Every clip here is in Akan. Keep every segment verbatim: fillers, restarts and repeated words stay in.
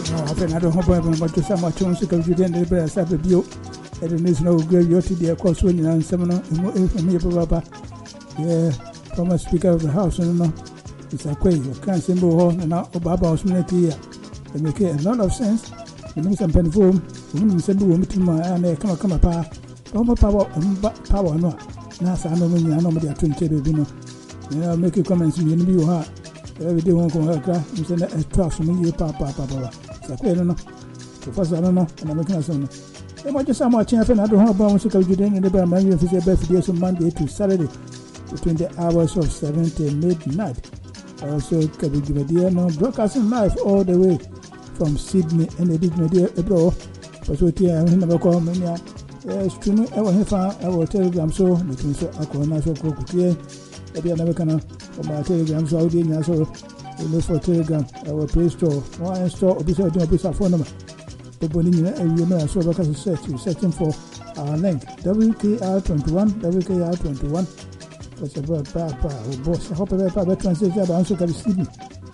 afei na de ho bɔ bɔ to sama chon so ka juden de be sa be bio e de news no grave yo ti de ko so nyina nsem no emu e me papa yeah former speaker of the house no no it's a quay you can symbol ho na obaba osminati ya it make a lot of sense you know some pen form you know some do mutima na kama kama pa no power power no na sa no me nyina no me de atonche be bi no na make comments you bi wo ha every day won ko ha kra you say na trust me ye pa pa pa pa sa quay no no so for sa no no na me kana so no e mo just am watching na do ho ba mo so ka jude ni de ba ma you fit birthday so Monday to Saturday between the hours of seven to midnight. Also, Kabijumedia no broadcasting live all the way from Sydney and the Media Ebro. Pasuti, I never call me. Yes, streaming ever here for our telegram so between so Akona so Kokutia. Maybe I never can on my telegram so I'll be so we look for telegram our play store. One store or beside doing a piece of phone number. The Bonina and you know so because it's search you're searching for our link W K R twenty-one W K R twenty-one. What's about Papa or boss? I hope I better translate that answer to Sydney.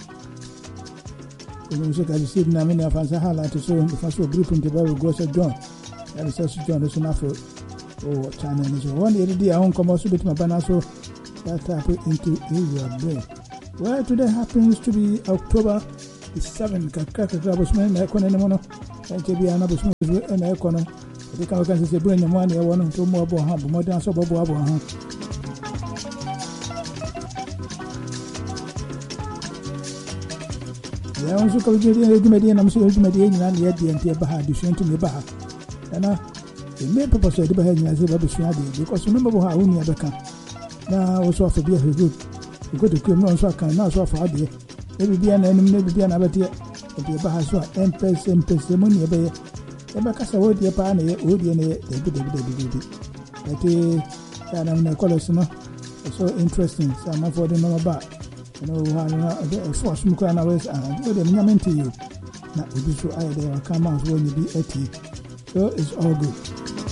You know, so can Sydney. I mean, I fancy highlight to show the first group in the Bible goes to John. That is also John, that's enough for oh, China. So one day I won't come also with my banner, so that tap into your brain. Well, today happens to be October the seventh. Kakaka Grabosman, Economono, and J B Anabosman, and Econo. The Kawakans is a brain and one year one to more Boham, more than so Bobo. I also call you the Median. I'm sure you Median and yet the entire Baha, the Shanty Baha. And I may purpose the Bahan as a Babushadi because remember how only a becca. Now, also for beer, good. You go to criminal so I can now so far dear. Maybe be an enemy, maybe be another dear. But the Baha so Empress, Empress, the money a bear. Emacasa would be a pan, a wood and a baby, baby, baby. But I'm a color, so interesting. So I'm for the number back. You know, a force Mukana was and with them to you. Now, we do so I there come out when you be eighty. So it's all good.